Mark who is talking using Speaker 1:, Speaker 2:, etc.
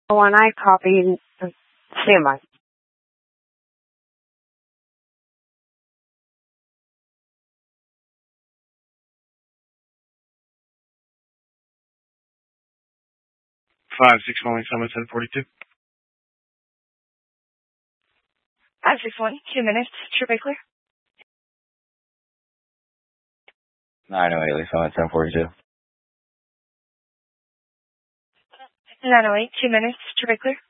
Speaker 1: One I copy. Stand by.
Speaker 2: 561 Summit 1042.
Speaker 3: 561, 2 minutes, True Bay Clear.
Speaker 4: 908 Lee Summit 1042.
Speaker 3: 908, 2 minutes, True Bay Clear.